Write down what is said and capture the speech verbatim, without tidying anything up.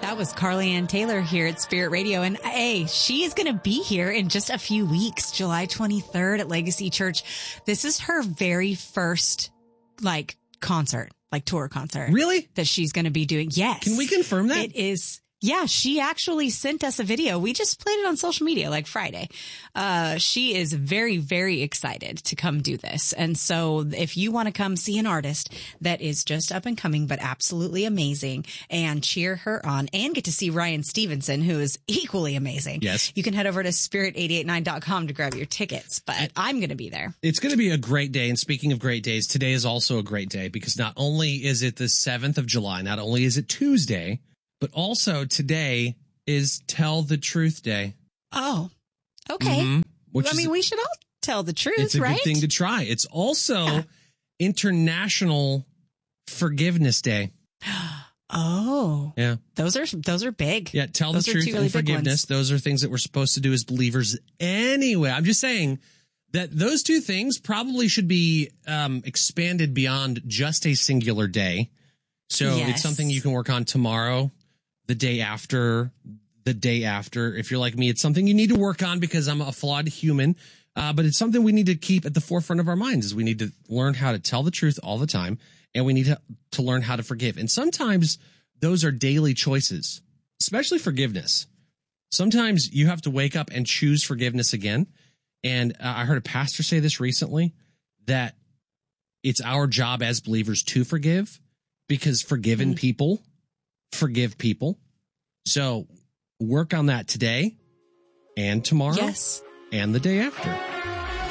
That was Carly Ann Taylor here at Spirit Radio. And hey, she is going to be here in just a few weeks, July twenty-third at Legacy Church. This is her very first, like, concert, like tour concert. Really? That she's going to be doing. Yes. Can we confirm that? It is. Yeah, she actually sent us a video. We just played it on social media like Friday. Uh, she is very, very excited to come do this. And so if you want to come see an artist that is just up and coming, but absolutely amazing, and cheer her on and get to see Ryan Stevenson, who is equally amazing. Yes. You can head over to spirit eight eight nine dot com to grab your tickets, but I'm going to be there. It's going to be a great day. And speaking of great days, today is also a great day because not only is it the seventh of July, not only is it Tuesday, but also today is Tell the Truth Day. Oh, okay. Mm-hmm. Which I mean, is, we should all tell the truth, it's a right? good thing to try. It's also Yeah. International Forgiveness Day. Oh, Yeah. Those are, those are big. Yeah. Tell Those the are truth two really and big forgiveness. ones. Those are things that we're supposed to do as believers anyway. I'm just saying that those two things probably should be um, expanded beyond just a singular day. So Yes. it's something you can work on tomorrow, the day after, the day after. If you're like me, it's something you need to work on because I'm a flawed human. Uh, but it's something we need to keep at the forefront of our minds is we need to learn how to tell the truth all the time. And we need to, to learn how to forgive. And sometimes those are daily choices, especially forgiveness. Sometimes you have to wake up and choose forgiveness again. And uh, I heard a pastor say this recently, that it's our job as believers to forgive because forgiven mm-hmm. people forgive people. So work on that today and tomorrow yes. and the day after.